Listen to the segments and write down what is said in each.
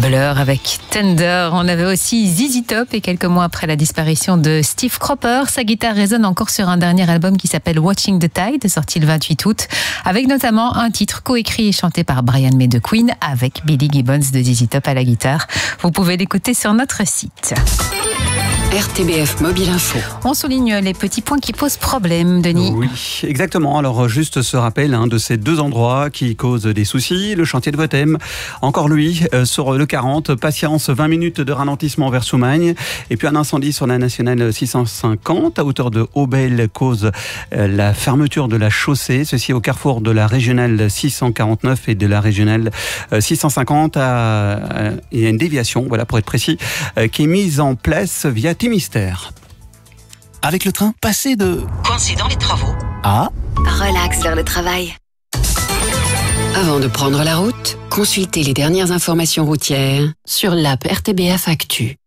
Blur avec Tender. On avait aussi ZZ Top et quelques mois après la disparition de Steve Cropper, sa guitare résonne encore sur un dernier album qui s'appelle Watching the Tide, sorti le 28 août, avec notamment un titre coécrit et chanté par Brian May de Queen avec Billy Gibbons de ZZ Top à la guitare. Vous pouvez l'écouter sur notre site. RTBF Mobile Info. On souligne les petits points qui posent problème, Denis. Oui, exactement. Alors, juste ce rappel de ces deux endroits qui causent des soucis. Le chantier de Gothème, encore lui, sur le 40, patience, 20 minutes de ralentissement vers Soumagne. Et puis un incendie sur la nationale 650 à hauteur de Aubel cause la fermeture de la chaussée. Ceci au carrefour de la régionale 649 et de la régionale 650. Il y a une déviation, voilà pour être précis, qui est mise en place via Timistère. Avec le train, passez de coincé dans les travaux à relax vers le travail. Avant de prendre la route, consultez les dernières informations routières sur l'app RTBF Actu.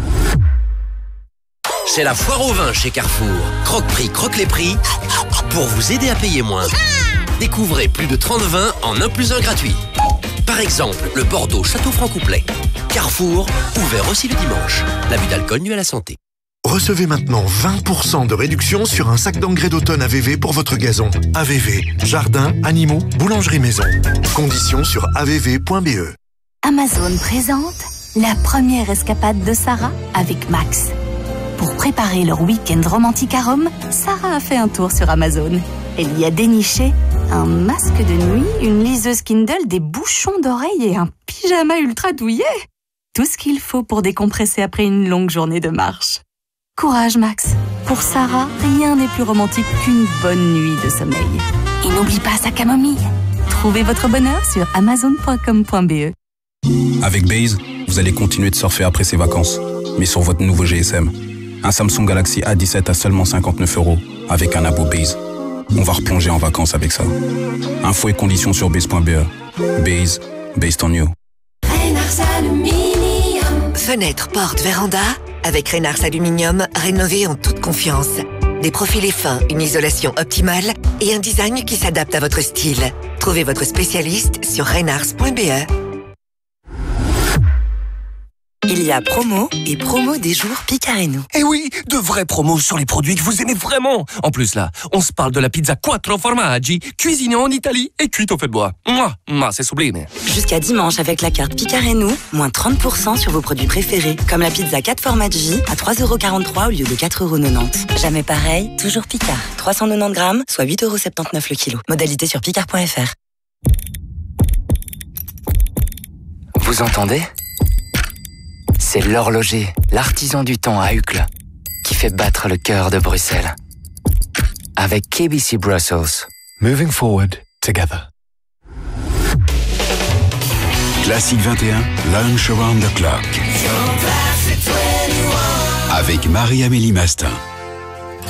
C'est la foire au vin chez Carrefour. Croque-prix, croque les prix pour vous aider à payer moins. Découvrez plus de 30 vins en 1 + 1 gratuit. Par exemple, le Bordeaux Château Franc-Couplet. Carrefour, ouvert aussi le dimanche. L'abus d'alcool nuit à la santé. Recevez maintenant 20% de réduction sur un sac d'engrais d'automne AVV pour votre gazon. AVV, jardin, animaux, boulangerie maison. Conditions sur avv.be. Amazon présente la première escapade de Sarah avec Max. Pour préparer leur week-end romantique à Rome, Sarah a fait un tour sur Amazon. Elle y a déniché un masque de nuit, une liseuse Kindle, des bouchons d'oreilles et un pyjama ultra douillet. Tout ce qu'il faut pour décompresser après une longue journée de marche. Courage, Max. Pour Sarah, rien n'est plus romantique qu'une bonne nuit de sommeil. Et n'oublie pas sa camomille. Trouvez votre bonheur sur amazon.com.be. Avec Base, vous allez continuer de surfer après ces vacances, mais sur votre nouveau GSM. Un Samsung Galaxy A17 à seulement 59 € avec un abo Base. On va replonger en vacances avec ça. Infos et conditions sur base.be. Base, based on you. Fenêtre, porte, véranda, avec Reynars Aluminium, rénové en toute confiance. Des profilés fins, une isolation optimale et un design qui s'adapte à votre style. Trouvez votre spécialiste sur reynars.be. Il y a promo et promo des jours Picareno. Eh oui, de vraies promos sur les produits que vous aimez vraiment. En plus là, on se parle de la pizza Quattro Formaggi, cuisinée en Italie et cuite au feu de bois. Mouah, c'est sublime. Jusqu'à dimanche avec la carte Picareno, moins 30% sur vos produits préférés, comme la pizza 4 formaggi à 3,43 € au lieu de 4,90 €. Jamais pareil, toujours Picard. 390 grammes, soit 8,79 € le kilo. Modalité sur picard.fr. Vous entendez ? C'est l'horloger, l'artisan du temps à Uccle, qui fait battre le cœur de Bruxelles. Avec KBC Brussels. Moving forward together. Classique 21, Lunch Around the Clock. Avec Marie-Amélie Mastin.